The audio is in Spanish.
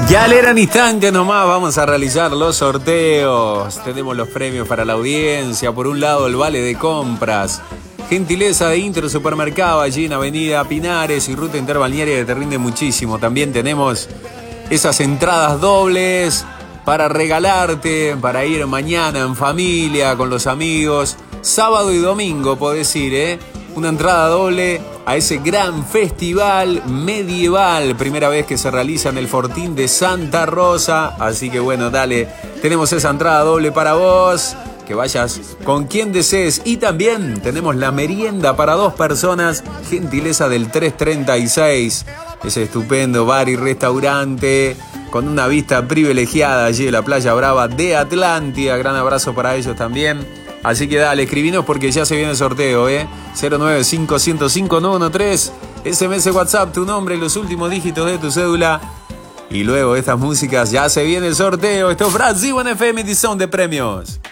Ya le eran instantes nomás, vamos a realizar los sorteos. Tenemos los premios para la audiencia. Por un lado, el vale de compras. Gentileza de Intro Supermercado, allí en Avenida Pinares y Ruta Interbalnearia, que te rinde muchísimo. También tenemos esas entradas dobles para regalarte, para ir mañana en familia, con los amigos. Sábado y domingo, podés ir, ¿eh? Una entrada doble a ese gran festival medieval, primera vez que se realiza en el Fortín de Santa Rosa. Así que bueno, dale, tenemos esa entrada doble para vos, que vayas con quien desees. Y también tenemos la merienda para 2 personas, gentileza del 336, ese estupendo bar y restaurante con una vista privilegiada allí de la Playa Brava de Atlántida. Gran abrazo para ellos también. Así que dale, escribinos porque ya se viene el sorteo, 095-105-913, SMS WhatsApp, tu nombre y los últimos dígitos de tu cédula. Y luego de estas músicas ya se viene el sorteo. Esto es Brasil en FM, edición de premios.